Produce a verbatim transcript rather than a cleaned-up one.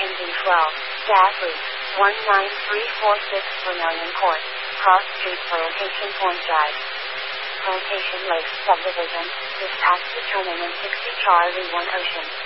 N D twelve, Gas Loop, one nine three four six Vermilion Court, Cross Street, Plantation Point Drive. Plantation Lakes Subdivision, dispatch to terminal sixty Charlie one Ocean.